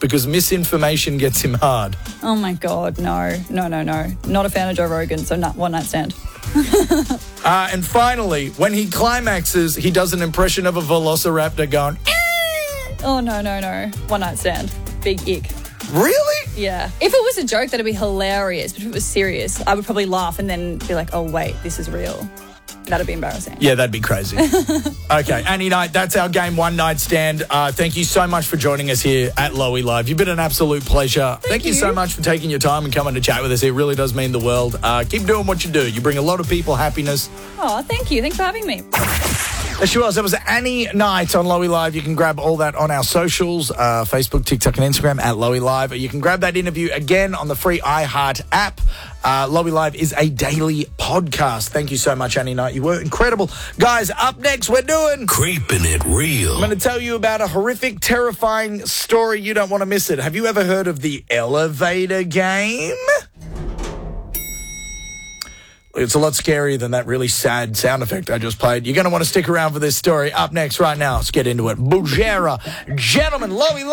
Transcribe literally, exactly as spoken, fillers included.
because misinformation gets him hard. Oh, my God, no. No, no, no. Not a fan of Joe Rogan, so not one night stand. uh, and finally, when he climaxes, he does an impression of a velociraptor going, eh! Oh, no, no, no. One night stand. Big ick. Really? Yeah. If it was a joke, that'd be hilarious. But if it was serious, I would probably laugh and then be like, oh, wait, this is real. That'd be embarrassing. Yeah, that'd be crazy. Okay, Annie Knight, that's our game one night stand. Uh, thank you so much for joining us here at Lowy Live. You've been an absolute pleasure. Thank, thank you. you so much for taking your time and coming to chat with us. It really does mean the world. Uh, keep doing what you do. You bring a lot of people happiness. Oh, thank you. Thanks for having me. There she was. That was Annie Knight on Lowy Live. You can grab all that on our socials, uh, Facebook, TikTok, and Instagram at Lowy Live. You can grab that interview again on the free iHeart app. Uh, Lowy Live is a daily podcast. Thank you so much, Annie Knight. You were incredible. Guys, up next, we're doing... Creeping It Real. I'm going to tell you about a horrific, terrifying story. You don't want to miss it. Have you ever heard of the elevator game? It's a lot scarier than that really sad sound effect I just played. You're going to want to stick around for this story. Up next right now. Let's get into it. Bujera, gentlemen, Lowy Live.